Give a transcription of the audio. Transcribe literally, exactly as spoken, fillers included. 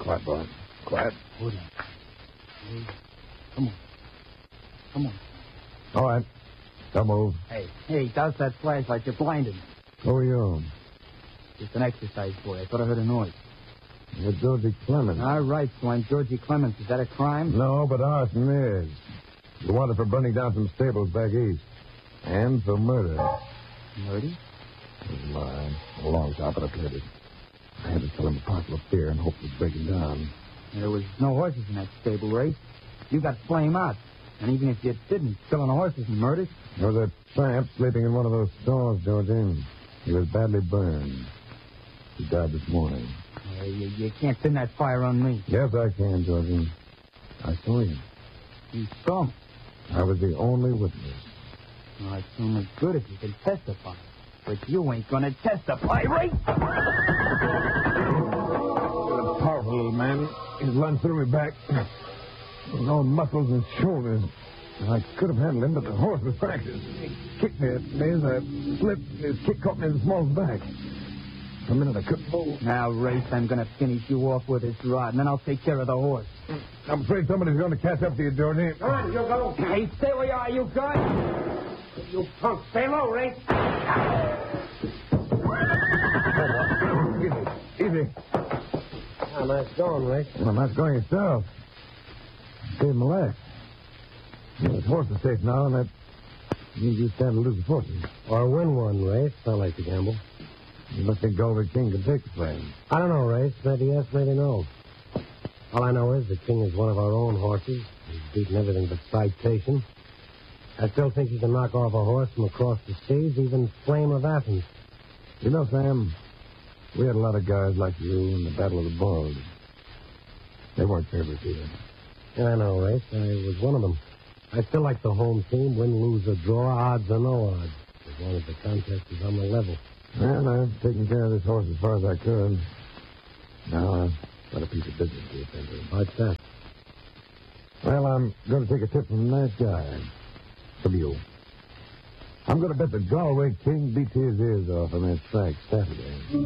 Quiet, boy. Quiet. Hold on. Hey, come on. Come on. All right. Don't move. Hey, hey, douse that flashlight. You're blinded. Who are you? Just an exercise boy. I thought I heard a noise. You're Georgie Clemens. All right, so I'm Georgie Clemens. Is that a crime? No, but arson is. You're wanted for burning down some stables back east. And for murder. Murder? It was mine. A long shot, but I played it. I had to tell him a parcel of fear and hope he'd break him down. There was no horses in that stable race. You got flame out. And even if you didn't, killing a horse isn't murder. There was a tramp sleeping in one of those stalls, Georgie. He was badly burned. He died this morning. Uh, you, you can't pin that fire on me. Yes, I can, Georgie. I saw him. You saw me. I was the only witness. Well, it's only good if you can testify. But you ain't gonna testify, right? A powerful little man. His lunge threw me back. His own muscles and shoulders. I could have handled him, but the horse was practiced. He kicked me at me as I slipped, and his kick caught me in the small of the back. For a minute, I couldn't move. Now, Race, I'm gonna finish you off with this rod, and then I'll take care of the horse. I'm afraid somebody's going to catch up to you, Georgie. Come on, you go. Hey, stay where you are, you guys. You punk. Stay low, Race. Easy. Easy. How nice going, Race. Well, that's going yourself. Save him a laugh. Well, his horse is safe now, and that means you stand to lose the fortune. Or win one, Race. I like to gamble. You must think Gulliver King can take the flame. I don't know, Race. Maybe yes, maybe no. All I know is the King is one of our own horses. He's beaten everything but citation. I still think he can knock off a horse from across the seas, even Flame of Athens. You know, Sam, we had a lot of guys like you in the Battle of the Bulge. They weren't favorites either. Yeah, I know, Race. I was one of them. I still like the home team, win, lose, or draw, odds or no odds, as long as the contest is on the level. Well, I've taken care of this horse as far as I could. Now I've got a piece of business to attend to. What's that? Well, I'm going to take a tip from a nice guy. From you. I'm going to bet the Galway King beats his ears off on that track Saturday.